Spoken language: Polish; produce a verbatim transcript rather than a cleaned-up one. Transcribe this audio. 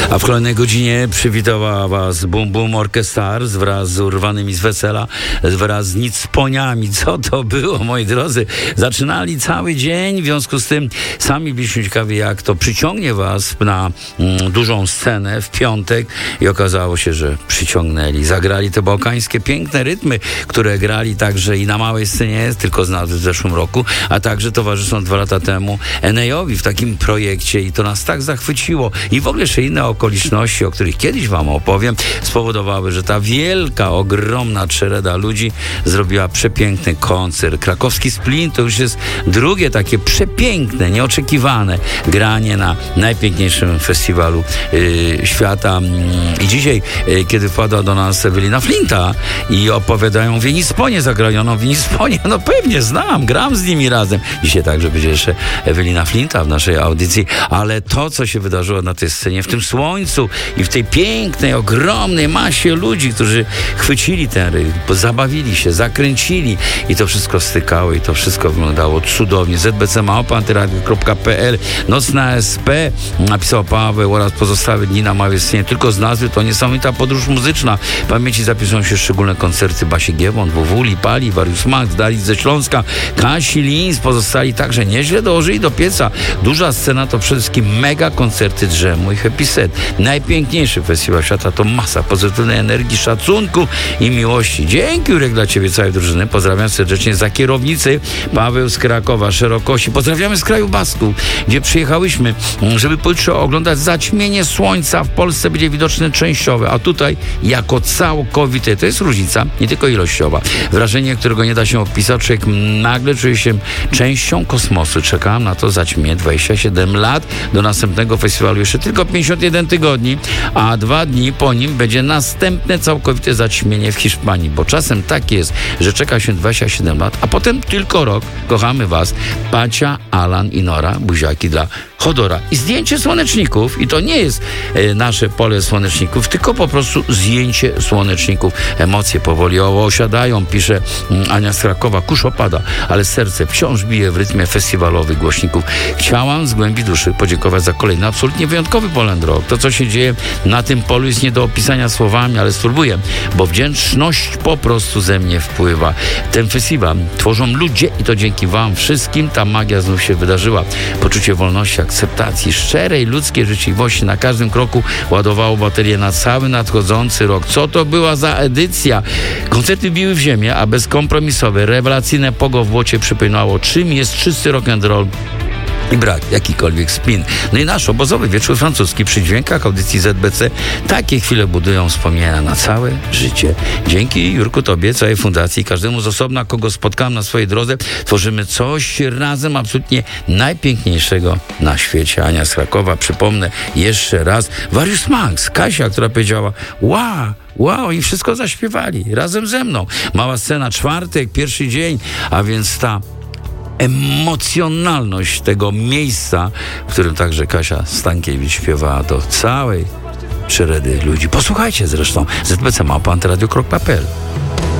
A w kolejnej godzinie przywitała was Bum Bum Orchestars wraz z urwanymi z wesela, wraz z nicponiami. Co to było, moi drodzy? Zaczynali cały dzień, w związku z tym sami byliśmy ciekawi, jak to przyciągnie was na mm, dużą scenę w piątek i okazało się, że przyciągnęli. Zagrali te bałkańskie piękne rytmy, które grali także i na małej scenie, tylko z nazwy w zeszłym roku, a także towarzysząc dwa lata temu en a owi w takim projekcie i to nas tak zachwyciło. I w ogóle jeszcze inne okoliczności, o których kiedyś wam opowiem, spowodowały, że ta wielka, ogromna czereda ludzi zrobiła przepiękny koncert. Krakowski Splin to już jest drugie takie przepiękne, nieoczekiwane granie na najpiękniejszym festiwalu yy, świata. I dzisiaj, yy, kiedy wpadła do nas Ewelina Flinta i opowiadają w Nicponie zagrajoną w Nicponie, no pewnie znam, gram z nimi razem. Dzisiaj także będzie jeszcze Ewelina Flinta w naszej audycji, ale to, co się wydarzyło na tej scenie, w tym słońcu i w tej pięknej, ogromnej masie ludzi, którzy chwycili ten rytm, zabawili się, zakręcili i to wszystko stykało i to wszystko wyglądało cudownie. zet be ce małpa antyradio kropka pe el, Nocna es pe, napisał Paweł, oraz pozostałe dni na małej scenie. Tylko z nazwy to niesamowita podróż muzyczna. W pamięci zapisują się szczególne koncerty Basi Giewont, W W, Lipali, Warius Max, Dali ze Śląska, Kasi Lins, pozostali także nieźle dołożyli do pieca. Duża scena to przede wszystkim mega koncerty drzemu i Happy Set. Najpiękniejszy festiwal świata to masa pozytywnej energii, szacunku i miłości. Dzięki, Jurek, dla ciebie, całej drużyny. Pozdrawiam serdecznie za kierownicy. Paweł z Krakowa, Szerokości. Pozdrawiamy z kraju Basków, gdzie przyjechałyśmy, żeby pojutrze oglądać zaćmienie słońca. W Polsce będzie widoczne częściowe, a tutaj jako całkowite. To jest różnica, nie tylko ilościowa. Wrażenie, którego nie da się opisać. Człowiek nagle czuje się częścią kosmosu. Czekałem na to zaćmienie dwadzieścia siedem lat. Do następnego festiwalu jeszcze tylko pięćdziesiąt jeden tygodni, a dwa dni po nim będzie następne całkowite zaćmienie w Hiszpanii, bo czasem tak jest, że czeka się dwadzieścia siedem lat, a potem tylko rok. Kochamy was. Pacia, Alan i Nora. Buziaki dla Chodora. I zdjęcie słoneczników. I to nie jest e, nasze pole słoneczników, tylko po prostu zdjęcie słoneczników. Emocje powoli osiadają, pisze mm, Ania z Krakowa. Kurz opada, ale serce wciąż bije w rytmie festiwalowych głośników. Chciałam z głębi duszy podziękować za kolejny absolutnie wyjątkowy Poland Rock. To, co się dzieje na tym polu, jest nie do opisania słowami, ale spróbuję, bo wdzięczność po prostu ze mnie wpływa. Ten festiwal tworzą ludzie i to dzięki wam wszystkim ta magia znów się wydarzyła. Poczucie wolności, akceptacji, szczerej ludzkiej życzliwości na każdym kroku ładowało baterię na cały nadchodzący rok. Co to była za edycja? Koncerty biły w ziemię, a bezkompromisowe, rewelacyjne pogo w błocie przypominało, czym jest czysty rock'n'roll i brak jakikolwiek spin. No i nasz obozowy wieczór francuski przy dźwiękach audycji zet be ce takie chwile budują wspomnienia na całe życie. Dzięki, Jurku, tobie, całej fundacji, każdemu z osobna, kogo spotkałem na swojej drodze, tworzymy coś razem absolutnie najpiękniejszego na świecie. Ania z Krakowa, przypomnę jeszcze raz, Warius Max, Kasia, która powiedziała, wow, wow, i wszystko zaśpiewali razem ze mną. Mała scena, czwartek, pierwszy dzień, a więc ta emocjonalność tego miejsca, w którym także Kasia Stankiewicz śpiewała do całej czeredy ludzi. Posłuchajcie zresztą, zet be ce małpa antyradio kropka pe el.